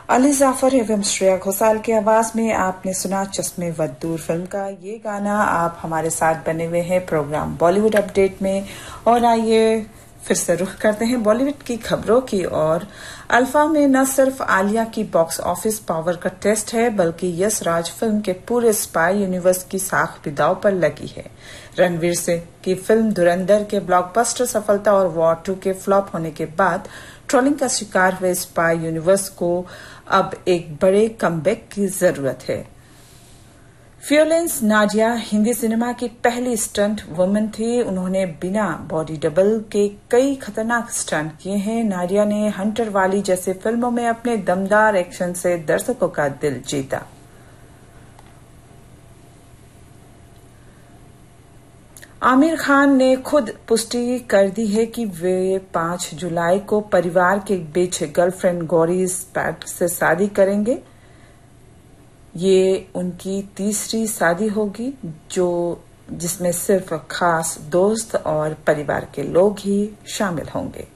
अली जाफर एवं श्रेया घोषाल की आवाज में आपने सुना चश्मे व दूर फिल्म का ये गाना। आप हमारे साथ बने हुए हैं प्रोग्राम बॉलीवुड अपडेट में और आइए फिर से रुख करते हैं बॉलीवुड की खबरों की ओर। अल्फा में न सिर्फ आलिया की बॉक्स ऑफिस पावर का टेस्ट है बल्कि यश राज फिल्म के पूरे स्पाई यूनिवर्स की साख भी दांव पर लगी है। रणवीर सिंह की फिल्म धुरंधर के ब्लॉकबस्टर सफलता और वॉर 2 के फ्लॉप होने के बाद ट्रोलिंग का शिकार हुए स्पाई यूनिवर्स को अब एक बड़े कमबैक की जरूरत है। फ्योलेंस नाडिया हिंदी सिनेमा की पहली स्टंट वुमन थी। उन्होंने बिना बॉडी डबल के कई खतरनाक स्टंट किए हैं। नाडिया ने हंटर वाली जैसे फिल्मों में अपने दमदार एक्शन से दर्शकों का दिल जीता। आमिर खान ने खुद पुष्टि कर दी है कि वे 5 जुलाई को परिवार के बीच गर्लफ्रेंड गौरी स्पैट से शादी करेंगे। ये उनकी तीसरी शादी होगी जिसमें सिर्फ खास दोस्त और परिवार के लोग ही शामिल होंगे।